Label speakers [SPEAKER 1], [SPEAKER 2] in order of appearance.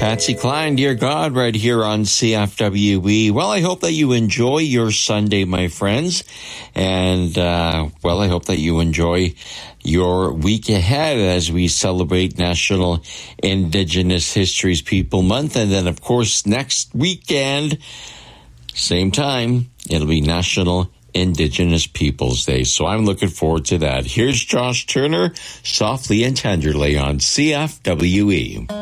[SPEAKER 1] Patsy Cline, Dear God, right here on CFWE. Well, I hope that you enjoy your Sunday, my friends. And, well, I hope that you enjoy your week ahead as we celebrate National Indigenous Histories People Month. And then, of course, next weekend, same time, it'll be National Indigenous Peoples Day. So I'm looking forward to that. Here's Josh Turner, Softly and Tenderly on CFWE.